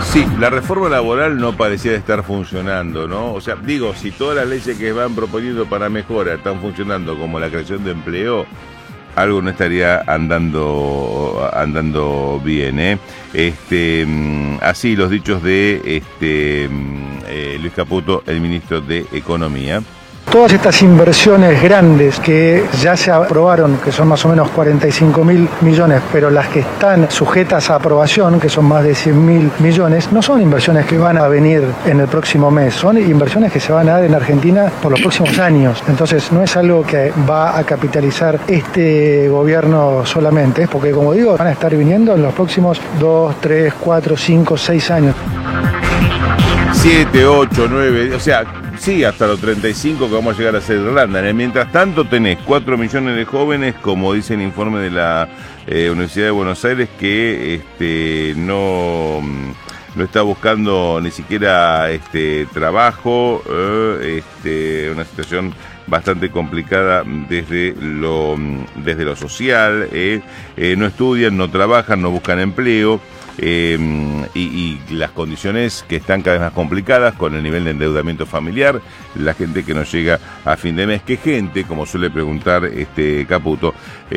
Sí, la reforma laboral no parecía estar funcionando, ¿no? O sea, digo, si todas las leyes que van proponiendo para mejora están funcionando, como la creación de empleo, algo no estaría andando bien, ¿eh? Así los dichos de Luis Caputo, el ministro de Economía. Todas estas inversiones grandes que ya se aprobaron, que son más o menos 45.000 millones, pero las que están sujetas a aprobación, que son más de 100.000 millones, no son inversiones que van a venir en el próximo mes, son inversiones que se van a dar en Argentina por los próximos años. Entonces no es algo que va a capitalizar este gobierno solamente, porque como digo, van a estar viniendo en los próximos 2, 3, 4, 5, 6 años. 7, 8, 9, o sea, sí, hasta los 35 que vamos a llegar a ser Irlanda. Mientras tanto tenés 4 millones de jóvenes, como dice el informe de la Universidad de Buenos Aires, que no está buscando ni siquiera trabajo, una situación bastante complicada desde lo social, no estudian, no trabajan, no buscan empleo. Y las condiciones que están cada vez más complicadas con el nivel de endeudamiento familiar, la gente que no llega a fin de mes. ¿Qué gente? Como suele preguntar Caputo.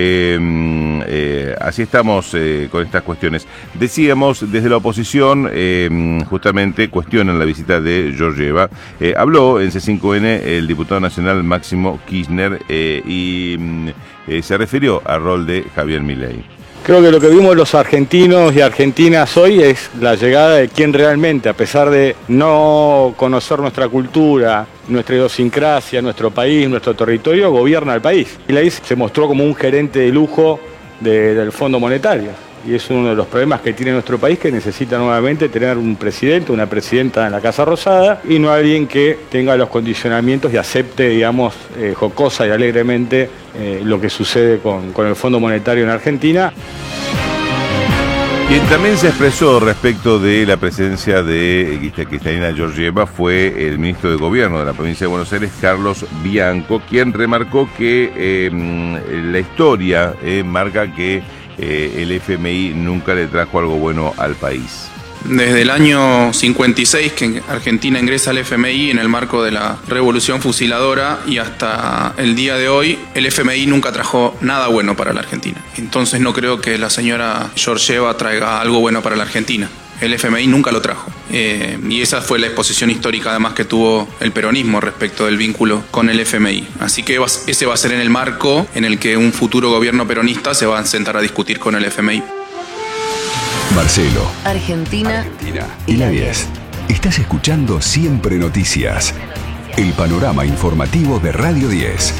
Así estamos con estas cuestiones. Decíamos, desde la oposición, justamente cuestionan la visita de Georgieva. Habló en C5N el diputado nacional Máximo Kirchner y se refirió al rol de Javier Milei. Creo que lo que vimos los argentinos y argentinas hoy es la llegada de quien realmente, a pesar de no conocer nuestra cultura, nuestra idiosincrasia, nuestro país, nuestro territorio, gobierna el país. Milei se mostró como un gerente de lujo del Fondo Monetario. Y es uno de los problemas que tiene nuestro país, que necesita nuevamente tener un presidente, una presidenta en la Casa Rosada, y no alguien que tenga los condicionamientos y acepte, digamos, jocosa y alegremente lo que sucede con el Fondo Monetario en Argentina. Quien también se expresó respecto de la presencia de Kristalina Georgieva fue el ministro de Gobierno de la provincia de Buenos Aires, Carlos Bianco, quien remarcó que la historia marca que el FMI nunca le trajo algo bueno al país. Desde el año 56 que Argentina ingresa al FMI en el marco de la revolución fusiladora y hasta el día de hoy, el FMI nunca trajo nada bueno para la Argentina. Entonces no creo que la señora Georgieva traiga algo bueno para la Argentina. El FMI nunca lo trajo. Y esa fue la exposición histórica además que tuvo el peronismo respecto del vínculo con el FMI. Así que ese va a ser en el marco en el que un futuro gobierno peronista se va a sentar a discutir con el FMI. Marcelo, Argentina y la 10. Estás escuchando Siempre Noticias, el panorama informativo de Radio 10.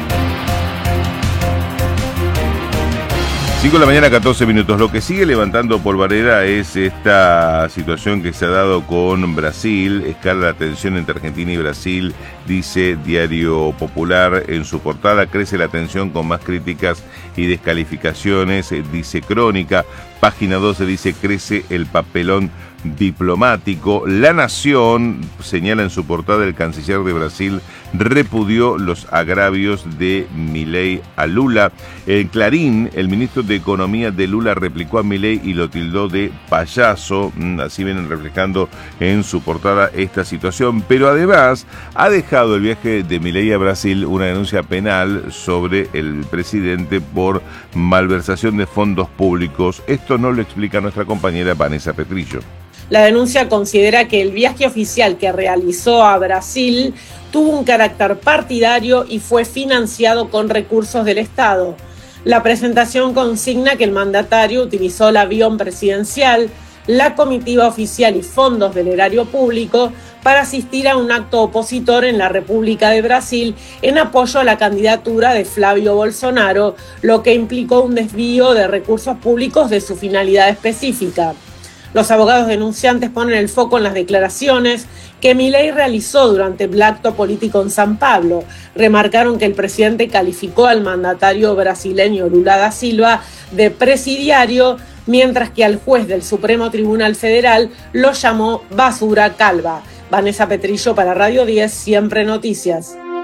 5 de la mañana, 14 minutos. Lo que sigue levantando polvareda es esta situación que se ha dado con Brasil. Escala la tensión entre Argentina y Brasil, dice Diario Popular en su portada. Crece la tensión con más críticas y descalificaciones, dice Crónica. Página 12 dice, crece el papelón diplomático. La Nación señala en su portada, el canciller de Brasil repudió los agravios de Milei a Lula. En Clarín, el ministro de Economía de Lula replicó a Milei y lo tildó de payaso. Así vienen reflejando en su portada esta situación. Pero además ha dejado el viaje de Milei a Brasil una denuncia penal sobre el presidente por malversación de fondos públicos. Esto no lo explica nuestra compañera Vanessa Petrillo. La denuncia considera que el viaje oficial que realizó a Brasil tuvo un carácter partidario y fue financiado con recursos del Estado. La presentación consigna que el mandatario utilizó el avión presidencial, la comitiva oficial y fondos del erario público para asistir a un acto opositor en la República de Brasil en apoyo a la candidatura de Flavio Bolsonaro, lo que implicó un desvío de recursos públicos de su finalidad específica. Los abogados denunciantes ponen el foco en las declaraciones que Milei realizó durante el acto político en San Pablo. Remarcaron que el presidente calificó al mandatario brasileño Lula da Silva de presidiario, mientras que al juez del Supremo Tribunal Federal lo llamó basura calva. Vanessa Petrillo para Radio 10, Siempre Noticias.